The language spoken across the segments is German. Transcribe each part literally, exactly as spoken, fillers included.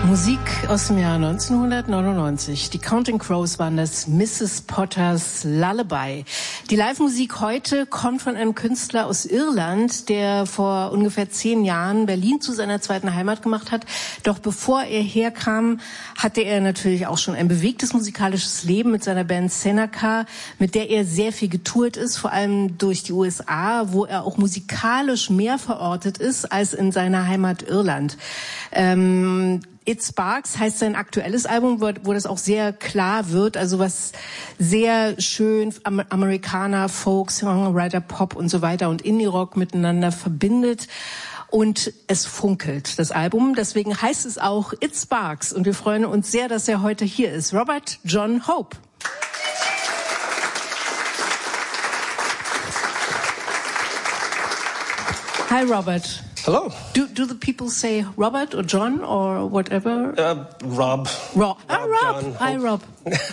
Musik aus dem Jahr neunzehnhundertneunundneunzig. Die Counting Crows waren das Misses Potters Lullaby. Die Live-Musik heute kommt von einem Künstler aus Irland, der vor ungefähr zehn Jahren Berlin zu seiner zweiten Heimat gemacht hat. Doch bevor er herkam, hatte er natürlich auch schon ein bewegtes musikalisches Leben mit seiner Band Seneca, mit der er sehr viel getourt ist, vor allem durch die U S A, wo er auch musikalisch mehr verortet ist als in seiner Heimat Irland. Ähm, It Sparks heißt sein aktuelles Album, wo, wo das auch sehr klar wird, also was sehr schön Amerikaner, Folk, Songwriter, Pop und so weiter und Indie-Rock miteinander verbindet. Und es funkelt, das Album. Deswegen heißt es auch It Sparks. Und wir freuen uns sehr, dass er heute hier ist. Robert John Hope. Hi, Robert. Hello. Do do the people say Robert or John or whatever? Uh, Rob. Rob. Rob. Ah, Rob. John, Hi, Rob.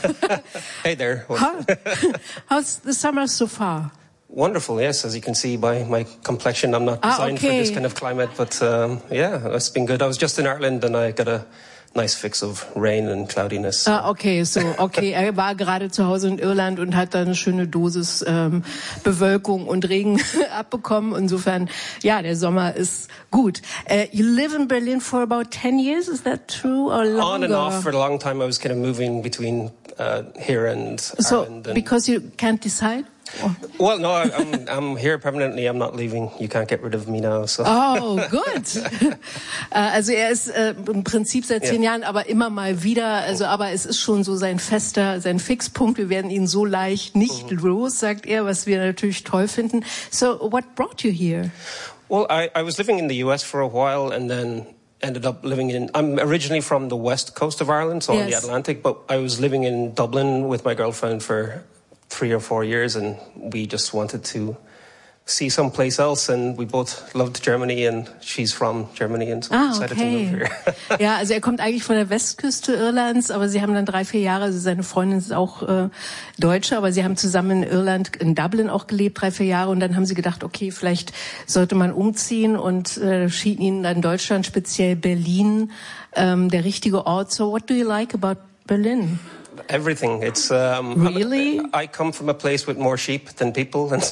Hey there. How, how's the summer so far? Wonderful, yes. As you can see by my complexion, I'm not designed ah, okay. for this kind of climate. But um, yeah, it's been good. I was just in Ireland and I got a nice fix of rain and cloudiness. So. Ah, okay, so okay. Er war gerade zu Hause in Irland und hat da eine schöne Dosis ähm, Bewölkung und Regen abbekommen. Insofern, ja, der Sommer ist gut. Uh, you live in Berlin for about ten years, is that true, or longer? On and off for a long time. I was kind of moving between uh, here and so, Ireland. So, because you can't decide? Oh. Well, no, I'm I'm here permanently. I'm not leaving. You can't get rid of me now. So. Oh, gut. Also er ist äh, im Prinzip seit zehn yeah. Jahren, aber immer mal wieder. Also, aber es ist schon so sein fester, sein Fixpunkt. Wir werden ihn so leicht nicht mm-hmm. los, sagt er, was wir natürlich toll finden. So, what brought you here? Well, I, I was living in the U S for a while, and then ended up living in. I'm originally from the west coast of Ireland, so yes. on the Atlantic, but I was living in Dublin with my girlfriend for three or four years, and we just wanted to see someplace else, and we both loved Germany, and she's from Germany, and so ah, decided okay. to move here. Ja, also er kommt eigentlich von der Westküste Irlands, aber sie haben dann drei, vier Jahre, also seine Freundin ist auch äh, Deutsche, aber sie haben zusammen in Irland, in Dublin auch gelebt, drei, vier Jahre, und dann haben sie gedacht, okay, vielleicht sollte man umziehen, und äh, schien ihnen dann Deutschland, speziell Berlin, ähm, der richtige Ort. So, what do you like about Berlin? Everything. It's um, really. I come from a place with more sheep than people, and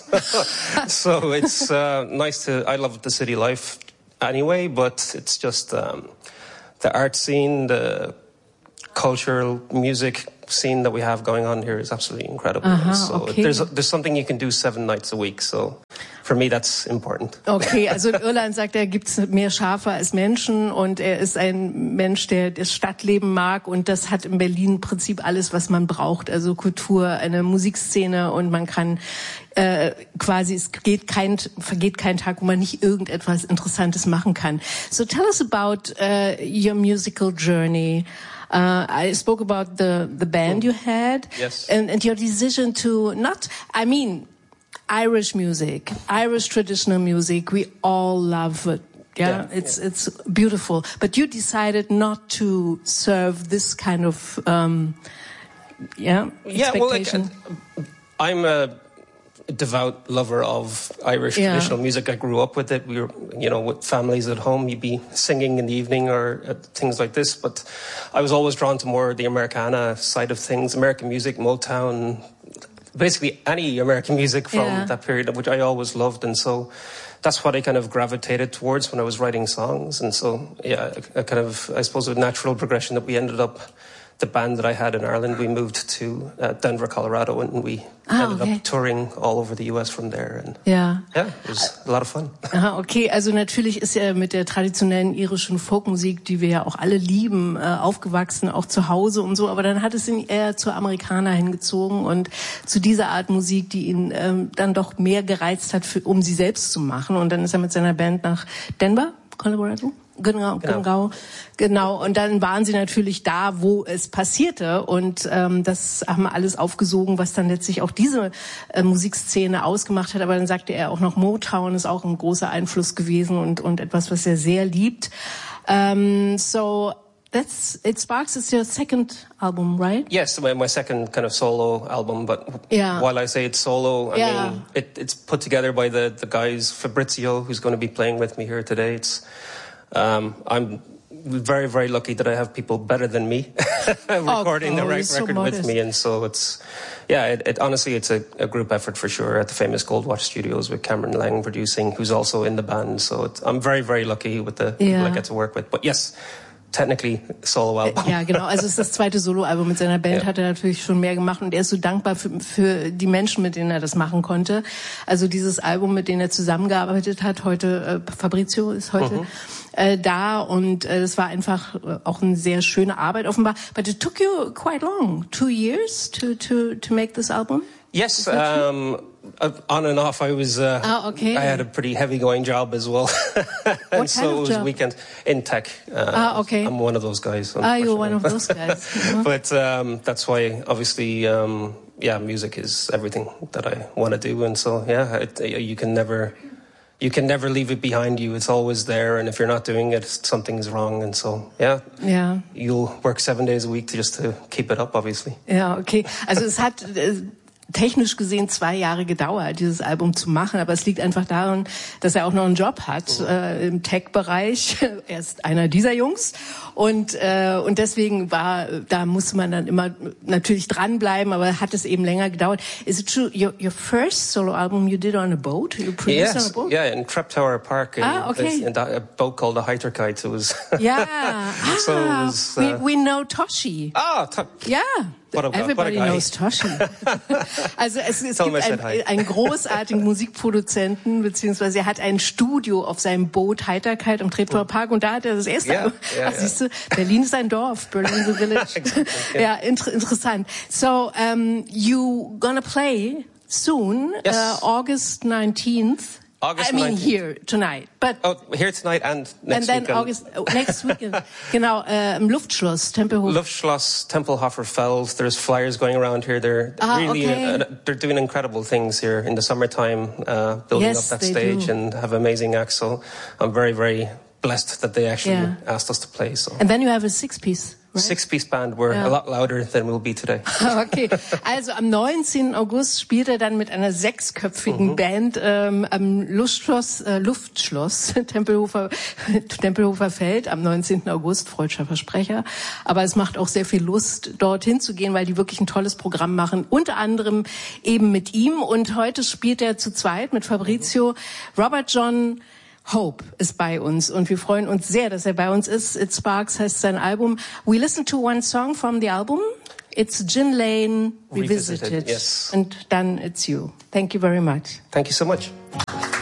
so it's uh, nice to. I love the city life anyway, but it's just um, the art scene, the cultural music scene that we have going on here is absolutely incredible. Aha, so okay. there's there's something you can do seven nights a week. So for me, that's important. Okay, also in Irland, sagt er, gibt's mehr Schafe als Menschen, und er ist ein Mensch, der das Stadtleben mag, und das hat in Berlin im Prinzip alles, was man braucht. Also Kultur, eine Musikszene, und man kann äh, quasi, es geht kein, vergeht kein Tag, wo man nicht irgendetwas Interessantes machen kann. So tell us about uh, your musical journey. Uh, I spoke about the, the band you had, yes. and, and your decision to not, I mean, Irish music, Irish traditional music, we all love it. Yeah, yeah it's yeah. it's beautiful. But you decided not to serve this kind of, um, yeah, yeah, expectation. Well, like, I'm a devout lover of Irish yeah. traditional music. I grew up with it. We were, you know, with families at home, you'd be singing in the evening or uh, things like this. But I was always drawn to more the Americana side of things, American music, Motown, basically any American music from yeah. that period, which I always loved. And so that's what I kind of gravitated towards when I was writing songs. And so, yeah, a, a kind of, I suppose, a natural progression that we ended up, the band that I had in Ireland, we moved to uh, Denver, Colorado, and we ah, ended okay. up touring all over the U S from there. And ja. yeah, it was a lot of fun. Aha, okay, also natürlich ist er mit der traditionellen irischen Folkmusik, die wir ja auch alle lieben, äh, aufgewachsen, auch zu Hause und so, aber dann hat es ihn eher zur Amerikaner hingezogen und zu dieser Art Musik, die ihn ähm, dann doch mehr gereizt hat, für, um sie selbst zu machen. Und dann ist er mit seiner Band nach Denver, Colorado? Genau, genau, genau, genau. Und dann waren sie natürlich da, wo es passierte, und ähm, das haben wir alles aufgesogen, was dann letztlich auch diese äh, Musikszene ausgemacht hat. Aber dann sagte er auch noch, Motown ist auch ein großer Einfluss gewesen und und etwas, was er sehr liebt. Um, so that's It Sparks is your second album, right? Yes, my, my second kind of solo album. But yeah. while I say it's solo, I yeah. mean it, it's put together by the the guys Fabrizio, who's going to be playing with me here today. It's Um, I'm very, very lucky that I have people better than me recording oh, the right so record modest. with me. And so it's, yeah, it, it honestly, it's a, a group effort for sure at the famous Gold Watch Studios with Cameron Lang producing, who's also in the band. So it's, I'm very, very lucky with the yeah. people I get to work with. But yes, technically solo album. Ja, genau. Also es ist das zweite Soloalbum mit seiner Band, ja. hat er natürlich schon mehr gemacht und er ist so dankbar für, für die Menschen, mit denen er das machen konnte. Also dieses Album, mit denen er zusammengearbeitet hat, heute, äh, Fabrizio ist heute mhm. äh, da und äh, das war einfach äh, auch eine sehr schöne Arbeit offenbar. But it took you quite long, two years to, to, to make this album? Yes, um, on and off. I was. Uh, oh, okay. I had a pretty heavy-going job as well, and what so kind of it was job? weekend in tech. Uh, ah, okay. I'm one of those guys. Ah, you're one of those guys. Mm-hmm. But um, that's why, obviously, um, yeah, music is everything that I want to do, and so yeah, it, you can never. You can never leave it behind you. It's always there, and if you're not doing it, something's wrong. And so, yeah, yeah. you'll work seven days a week to just to keep it up, obviously. Ja, okay. Also es hat äh, technisch gesehen zwei Jahre gedauert, dieses Album zu machen, aber es liegt einfach daran, dass er auch noch einen Job hat äh, im Tech-Bereich. Er ist einer dieser Jungs und äh, und deswegen war, da musste man dann immer natürlich dranbleiben, aber hat es eben länger gedauert. Is it true? Your, your first solo album you did on a boat? You produced yes, on a boat? Yeah, in Treptower Park. In, ah, okay. In a boat called the Heiterkeit. It was. Yeah. ah, so it was, uh, we we know Toshi. Ah, to- yeah. What a, Everybody what a knows Toshi. Also es, es gibt einen, einen großartigen Musikproduzenten, beziehungsweise er hat ein Studio auf seinem Boot Heiterkeit am Treptower Park und da hat er das erste. Yeah, yeah, Ach, siehst du, Berlin ist ein Dorf, Berlin is a village. exactly, yeah. Ja, inter- interessant. So, um, you gonna play soon, yes. uh, August nineteenth. August I mean nineteenth. Here tonight, but oh, here tonight and next and then weekend. August oh, next weekend. Genau, äh, im Luftschloss Tempelhof. Luftschloss Tempelhofer Feld. There's flyers going around here. They're ah, really okay. uh, they're doing incredible things here in the summertime, uh, building yes, up that they stage do. and have amazing acts. So I'm very very blessed that they actually yeah. asked us to play. So and then you have a six-piece. Right? Six-piece band. We're ja. a lot louder than we'll be today. Okay, also am neunzehnten August spielt er dann mit einer sechsköpfigen mhm. Band ähm, am Luftschloss, äh, Luftschloss Tempelhofer, Tempelhofer Feld am neunzehnten August, freudscher Versprecher. Aber es macht auch sehr viel Lust, dorthin zu gehen, weil die wirklich ein tolles Programm machen. Unter anderem eben mit ihm. Und heute spielt er zu zweit mit Fabrizio. Mhm. Robert John Hope ist bei uns und wir freuen uns sehr, dass er bei uns ist. It Sparks heißt sein Album. We listen to one song from the album. It's Gin Lane Revisited. Revisited, yes. And then it's you. Thank you very much. Thank you so much.